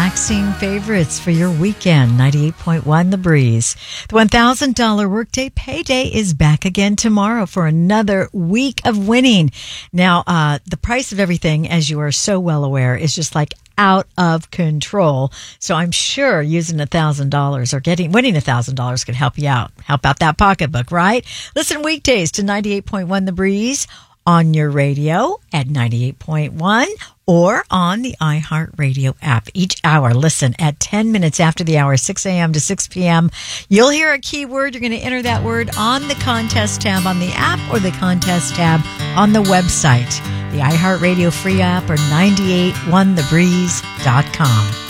relaxing favorites for your weekend. 98.1 The Breeze. The $1,000 Workday Payday is back again tomorrow for another week of winning. Now, the price of everything, as you are so well aware, is just like out of control. So I'm sure using $1,000 or winning $1,000 could help you out. Help out that pocketbook, right? Listen weekdays to 98.1 The Breeze on your radio at 98.1 or on the iHeartRadio app. Each hour, listen at 10 minutes after the hour, 6 a.m. to 6 p.m. You'll hear a keyword. You're going to enter that word on the contest tab on the app or the contest tab on the website, the iHeartRadio free app or 981thebreeze.com.